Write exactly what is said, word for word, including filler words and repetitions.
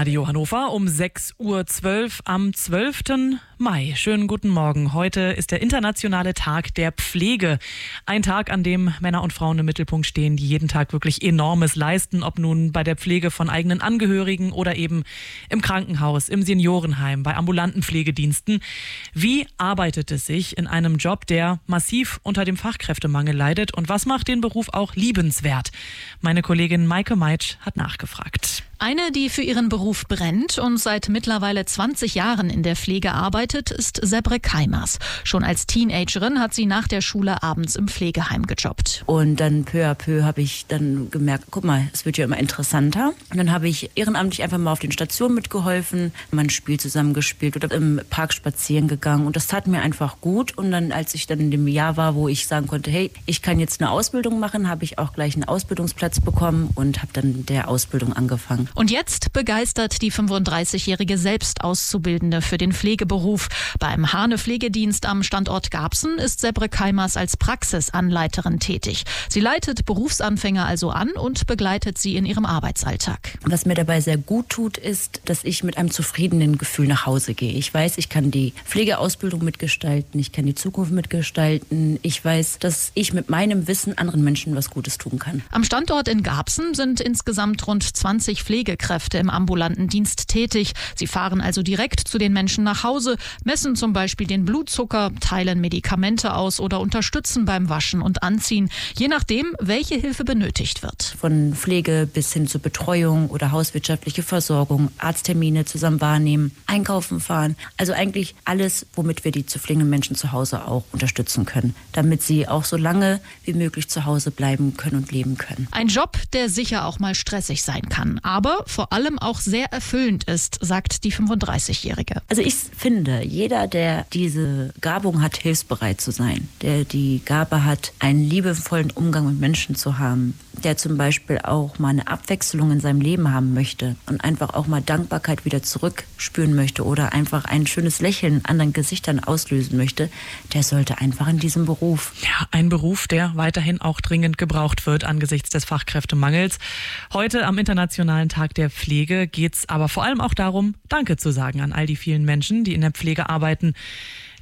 Radio Hannover um sechs Uhr zwölf am zwölften Mai. Schönen guten Morgen. Heute ist der internationale Tag der Pflege. Ein Tag, an dem Männer und Frauen im Mittelpunkt stehen, die jeden Tag wirklich Enormes leisten, ob nun bei der Pflege von eigenen Angehörigen oder eben im Krankenhaus, im Seniorenheim, bei ambulanten Pflegediensten. Wie arbeitet es sich in einem Job, der massiv unter dem Fachkräftemangel leidet, und was macht den Beruf auch liebenswert? Meine Kollegin Maike Meitsch hat nachgefragt. Eine, die für ihren Beruf brennt und seit mittlerweile zwanzig Jahren in der Pflege arbeitet, ist Sebre Kaimers. Schon als Teenagerin hat sie nach der Schule abends im Pflegeheim gejobbt. Und dann peu à peu habe ich dann gemerkt, guck mal, es wird ja immer interessanter. Und dann habe ich ehrenamtlich einfach mal auf den Stationen mitgeholfen, mal ein Spiel zusammengespielt oder im Park spazieren gegangen. Und das tat mir einfach gut. Und dann, als ich dann in dem Jahr war, wo ich sagen konnte, hey, ich kann jetzt eine Ausbildung machen, habe ich auch gleich einen Ausbildungsplatz bekommen und habe dann der Ausbildung angefangen. Und jetzt begeistert die fünfunddreißigjährige Selbstauszubildende für den Pflegeberuf. Beim Hane Pflegedienst am Standort Garbsen ist Sebre Kaimers als Praxisanleiterin tätig. Sie leitet Berufsanfänger also an und begleitet sie in ihrem Arbeitsalltag. Was mir dabei sehr gut tut, ist, dass ich mit einem zufriedenen Gefühl nach Hause gehe. Ich weiß, ich kann die Pflegeausbildung mitgestalten, ich kann die Zukunft mitgestalten. Ich weiß, dass ich mit meinem Wissen anderen Menschen was Gutes tun kann. Am Standort in Garbsen sind insgesamt rund zwanzig Pflegekräfte im ambulanten Dienst tätig. Sie fahren also direkt zu den Menschen nach Hause, messen zum Beispiel den Blutzucker, teilen Medikamente aus oder unterstützen beim Waschen und Anziehen, je nachdem, welche Hilfe benötigt wird. Von Pflege bis hin zur Betreuung oder hauswirtschaftliche Versorgung, Arzttermine zusammen wahrnehmen, einkaufen fahren. Also eigentlich alles, womit wir die zu pflegenden Menschen zu Hause auch unterstützen können, damit sie auch so lange wie möglich zu Hause bleiben können und leben können. Ein Job, der sicher auch mal stressig sein kann, aber vor allem auch sehr erfüllend ist, sagt die fünfunddreißigjährige. Also ich finde, jeder, der diese Gabung hat, hilfsbereit zu sein, der die Gabe hat, einen liebevollen Umgang mit Menschen zu haben, der zum Beispiel auch mal eine Abwechslung in seinem Leben haben möchte und einfach auch mal Dankbarkeit wieder zurückspüren möchte oder einfach ein schönes Lächeln in anderen Gesichtern auslösen möchte, der sollte einfach in diesem Beruf. Ja, ein Beruf, der weiterhin auch dringend gebraucht wird angesichts des Fachkräftemangels. Heute am Internationalen Tag der Pflege geht es aber vor allem auch darum, Danke zu sagen an all die vielen Menschen, die in der Pflege arbeiten.